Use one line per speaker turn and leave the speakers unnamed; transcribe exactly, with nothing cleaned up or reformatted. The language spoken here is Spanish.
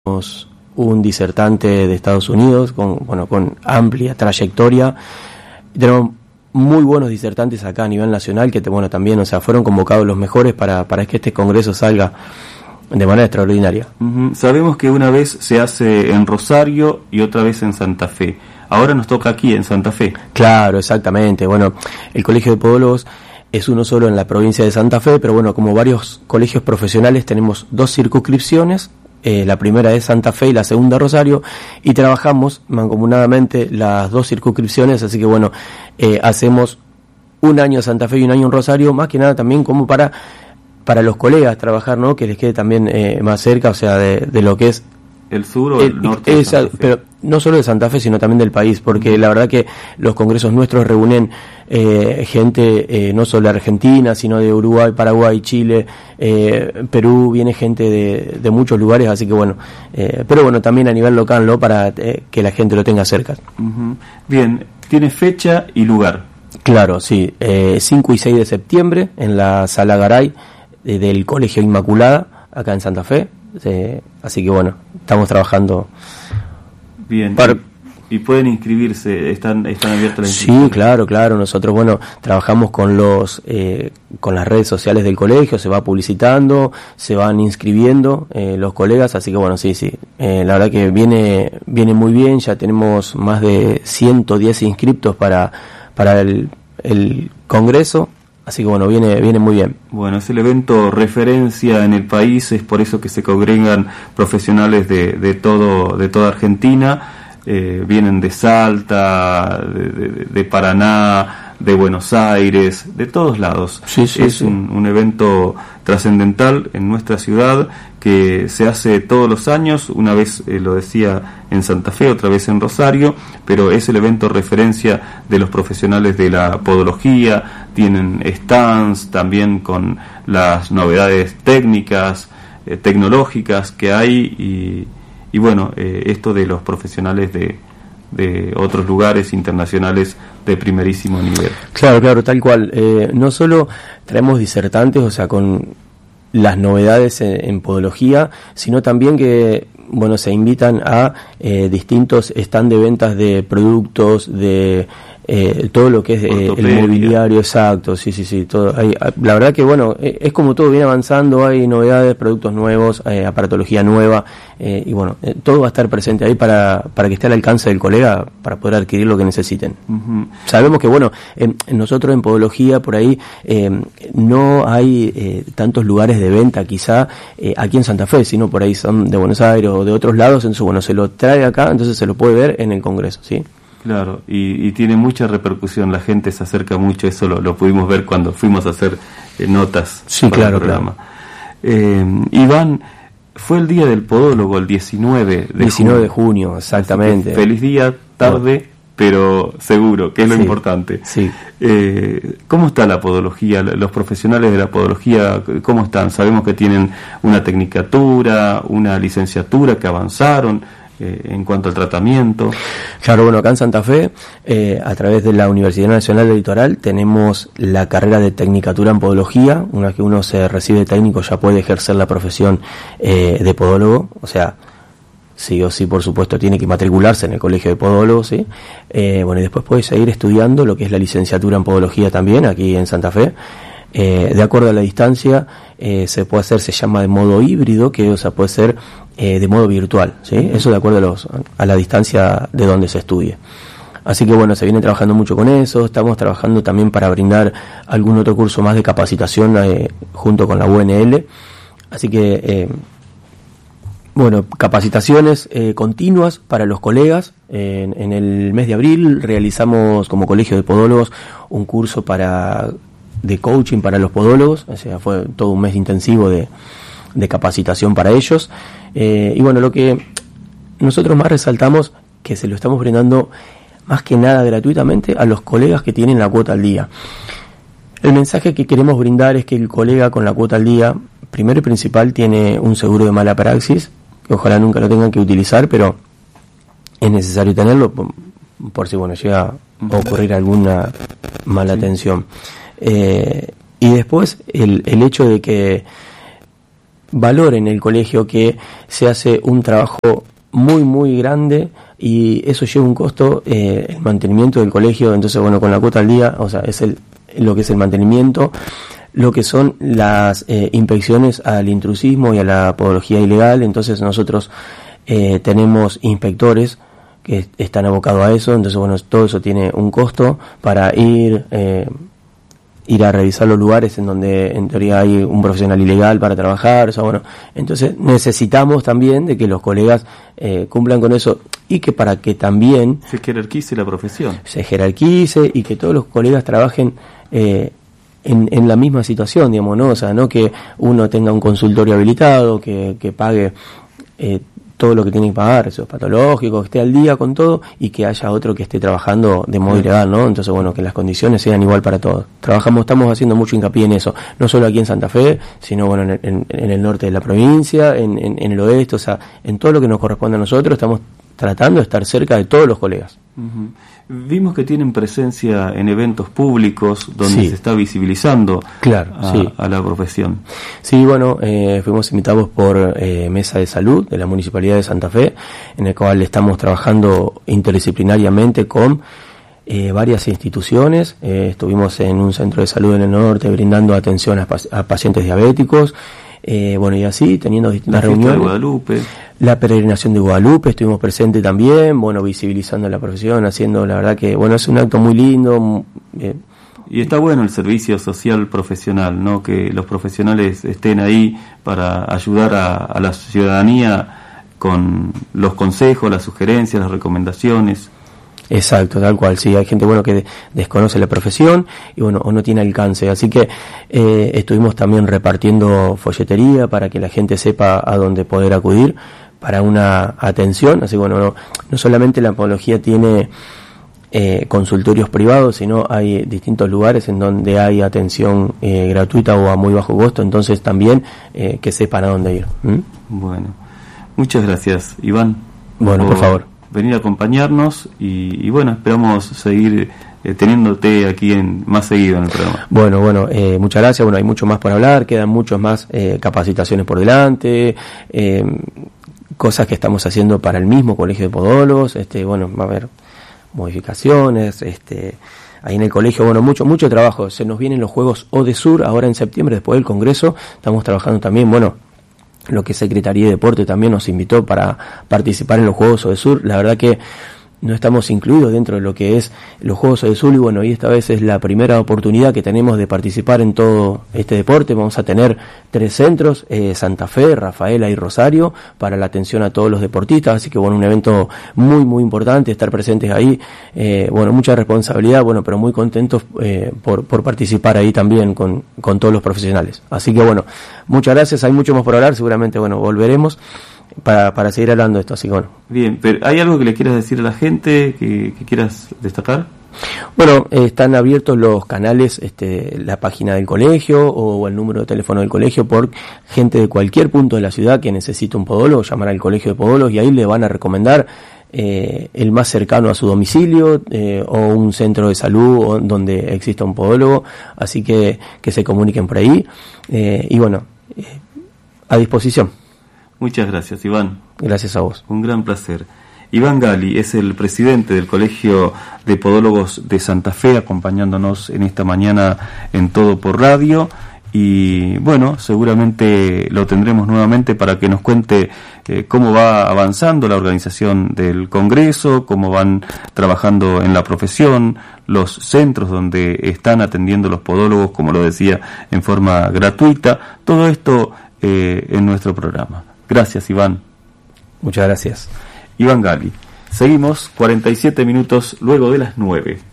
un disertante de Estados Unidos con, bueno, con amplia trayectoria. Tenemos muy buenos disertantes acá a nivel nacional que, bueno, también, o sea, fueron convocados los mejores para, para que este congreso salga de manera extraordinaria.
Uh-huh. Sabemos que una vez se hace en Rosario y otra vez en Santa Fe. Ahora nos toca aquí en Santa Fe.
Claro, exactamente. Bueno, el Colegio de Podólogos es uno solo en la provincia de Santa Fe, pero bueno, como varios colegios profesionales tenemos dos circunscripciones. Eh, la primera es Santa Fe y la segunda Rosario, y trabajamos mancomunadamente las dos circunscripciones, así que bueno, eh, hacemos un año en Santa Fe y un año en Rosario, más que nada también como para para los colegas trabajar, ¿no? Que les quede también eh, más cerca, o sea, de, de lo que es
el sur o el, el norte de Santa Fe.
Pero no solo de Santa Fe, sino también del país, porque la verdad que los congresos nuestros reúnen eh, gente eh, no solo de Argentina, sino de Uruguay, Paraguay, Chile, eh, Perú, viene gente de, de muchos lugares, así que bueno, eh, pero bueno, también a nivel local, ¿no? Para eh, que la gente lo tenga cerca.
Uh-huh. Bien, ¿tiene fecha y lugar?
Claro, sí, eh, cinco y seis de septiembre en la Sala Garay eh, del Colegio Inmaculada, acá en Santa Fe. Eh, así que bueno, estamos trabajando.
Bien, para... y, y pueden inscribirse, están están abiertas las
inscripciones. Sí, claro, claro. Nosotros, bueno, trabajamos con los eh, con las redes sociales del colegio, se va publicitando, se van inscribiendo eh, los colegas, así que bueno, sí, sí. Eh, la verdad que viene viene muy bien. Ya tenemos más de ciento diez inscriptos para para el, el congreso. Así que bueno, viene viene muy bien.
Bueno, es el evento referencia en el país, es por eso que se congregan profesionales de, de todo de toda Argentina, eh, vienen de Salta, de, de, de Paraná, de Buenos Aires, de todos lados.
Sí, sí,
es
sí.
Un, un evento trascendental en nuestra ciudad que se hace todos los años, una vez eh, lo decía en Santa Fe, otra vez en Rosario, pero es el evento referencia de los profesionales de la podología. Tienen stands también con las novedades técnicas, eh, tecnológicas que hay y, y bueno, eh, esto de los profesionales de de otros lugares internacionales de primerísimo nivel.
Claro, claro, tal cual. Eh, no solo traemos disertantes, o sea, con las novedades en, en podología, sino también que, bueno, se invitan a eh, distintos stand de ventas de productos, de eh, todo lo que es eh, el mobiliario, exacto, sí, sí, sí, todo. Hay, la verdad que, bueno, es como todo viene avanzando, hay novedades, productos nuevos, eh, aparatología nueva, eh, y bueno, eh, todo va a estar presente ahí para para que esté al alcance del colega, para poder adquirir lo que necesiten. Uh-huh. Sabemos que, bueno, eh, nosotros en podología, por ahí, eh, no hay eh, tantos lugares de venta, quizá, eh, aquí en Santa Fe, sino por ahí son de Buenos Aires o de otros lados, entonces, bueno, se lo trae acá, entonces se lo puede ver en el congreso, ¿sí?
Claro, y, y tiene mucha repercusión, la gente se acerca mucho, eso lo, lo pudimos ver cuando fuimos a hacer eh, notas
sí,
para
claro,
el programa.
Claro.
Eh, Iván, fue el día del podólogo, el diecinueve de
diecinueve de junio, exactamente.
Feliz día, tarde, no. pero seguro, que es lo
sí,
importante.
Sí.
Eh, ¿Cómo está la podología? Los profesionales de la podología, ¿cómo están? Sabemos que tienen una tecnicatura, una licenciatura que avanzaron eh, en cuanto al tratamiento.
Claro, bueno, acá en Santa Fe, eh, a través de la Universidad Nacional del Litoral, tenemos la carrera de tecnicatura en podología. Una vez que uno se recibe técnico ya puede ejercer la profesión eh, de podólogo, o sea, sí o sí, por supuesto, tiene que matricularse en el colegio de podólogos, ¿sí? Eh, bueno, y después puede seguir estudiando lo que es la licenciatura en podología también, aquí en Santa Fe. Eh, de acuerdo a la distancia, eh, se puede hacer, se llama de modo híbrido, que o sea, puede ser eh, de modo virtual, ¿sí? Eso de acuerdo a, los, a la distancia de donde se estudie. Así que bueno, se viene trabajando mucho con eso, estamos trabajando también para brindar algún otro curso más de capacitación eh, junto con la U N L. Así que... Eh, Bueno, capacitaciones eh, continuas para los colegas. En, en el mes de abril realizamos como Colegio de Podólogos un curso para de coaching para los podólogos, o sea, fue todo un mes intensivo de, de capacitación para ellos. Eh, y bueno, lo que nosotros más resaltamos, que se lo estamos brindando más que nada gratuitamente a los colegas que tienen la cuota al día. El mensaje que queremos brindar es que el colega con la cuota al día, primero y principal, tiene un seguro de mala praxis, que ojalá nunca lo tengan que utilizar, pero es necesario tenerlo por, por si bueno llega a ocurrir alguna mala
sí.
atención. Eh, y después el, el hecho de que valor en el colegio que se hace un trabajo muy muy grande y eso lleva un costo, eh, el mantenimiento del colegio. Entonces bueno, con la cuota al día, o sea, es el lo que es el mantenimiento, lo que son las eh, inspecciones al intrusismo y a la podología ilegal. Entonces nosotros eh, tenemos inspectores que están abocados a eso. Entonces bueno, todo eso tiene un costo para ir eh, ir a revisar los lugares en donde en teoría hay un profesional ilegal para trabajar. O sea, bueno, entonces necesitamos también de que los colegas eh, cumplan con eso y que para que también
se jerarquice la profesión,
se jerarquice y que todos los colegas trabajen eh, en, en la misma situación, digamos, ¿no? O sea, no que uno tenga un consultorio habilitado, que, que pague eh, todo lo que tiene que pagar, esos patológicos, que esté al día con todo, y que haya otro que esté trabajando de modo ilegal, ¿no? Entonces, bueno, que las condiciones sean igual para todos. Trabajamos, estamos haciendo mucho hincapié en eso, no solo aquí en Santa Fe, sino, bueno, en, en, en el norte de la provincia, en, en, en el oeste, o sea, en todo lo que nos corresponde a nosotros, estamos tratando de estar cerca de todos los colegas.
Uh-huh. Vimos que tienen presencia en eventos públicos donde sí se está visibilizando
claro,
a,
sí.
a la profesión.
Sí, bueno, eh, fuimos invitados por eh, Mesa de Salud de la Municipalidad de Santa Fe, en el cual estamos trabajando interdisciplinariamente con eh, varias instituciones. Eh, estuvimos en un centro de salud en el norte brindando atención a, a pacientes diabéticos. Eh, bueno, y así, teniendo distintas
la
reuniones.
De Guadalupe.
La peregrinación de Guadalupe, estuvimos presentes también, bueno, visibilizando la profesión, haciendo, la verdad que, bueno, es un acto muy lindo. Eh.
Y está bueno el servicio social profesional, ¿no? Que los profesionales estén ahí para ayudar a, a la ciudadanía con los consejos, las sugerencias, las recomendaciones.
Exacto, tal cual, sí, hay gente bueno que desconoce la profesión y bueno, o no tiene alcance, así que eh, estuvimos también repartiendo folletería para que la gente sepa a dónde poder acudir para una atención. Así que bueno, no, no solamente la podología tiene eh, consultorios privados, sino hay distintos lugares en donde hay atención eh, gratuita o a muy bajo costo, entonces también eh, que sepan a dónde ir. ¿Mm?
Bueno, muchas gracias, Iván.
Bueno, por, por favor.
venir a acompañarnos y, y bueno, esperamos seguir eh, teniéndote aquí en más seguido en el programa.
Bueno, bueno, eh, muchas gracias. Bueno, hay mucho más por hablar, quedan muchos más eh, capacitaciones por delante, eh, cosas que estamos haciendo para el mismo Colegio de Podólogos. Este, bueno, va a haber modificaciones, este, ahí en el colegio, bueno, mucho, mucho trabajo. Se nos vienen los Juegos ODESUR ahora en septiembre, después del Congreso. Estamos trabajando también, bueno, lo que Secretaría de Deporte también nos invitó para participar en los Juegos ODESUR. La verdad que no estamos incluidos dentro de lo que es los Juegos ODESUR y bueno, y esta vez es la primera oportunidad que tenemos de participar en todo este deporte. Vamos a tener tres centros, eh, Santa Fe, Rafaela y Rosario, para la atención a todos los deportistas, así que bueno, un evento muy muy importante, estar presentes ahí, eh, bueno, mucha responsabilidad, bueno, pero muy contentos eh, por, por participar ahí también con, con todos los profesionales. Así que bueno, muchas gracias, hay mucho más por hablar, seguramente bueno, volveremos para para seguir hablando de esto, así que bueno.
Bien, pero ¿hay algo que le quieras decir a la gente, que, que quieras destacar?
Bueno, eh, están abiertos los canales, este, la página del colegio o, o el número de teléfono del colegio por gente de cualquier punto de la ciudad que necesite un podólogo, llamar al colegio de podólogos y ahí le van a recomendar eh, el más cercano a su domicilio eh, o un centro de salud o donde exista un podólogo, así que que se comuniquen por ahí eh, y bueno, eh, a disposición.
Muchas gracias, Iván.
Gracias a vos.
Un gran placer. Iván Gali es el presidente del Colegio de Podólogos de Santa Fe, acompañándonos en esta mañana en Todo por Radio. Y bueno, seguramente lo tendremos nuevamente para que nos cuente eh, cómo va avanzando la organización del Congreso, cómo van trabajando en la profesión, los centros donde están atendiendo los podólogos, como lo decía, en forma gratuita. Todo esto eh, en nuestro programa. Gracias, Iván.
Muchas gracias.
Iván Gali. Seguimos, cuarenta y siete minutos luego de las nueve.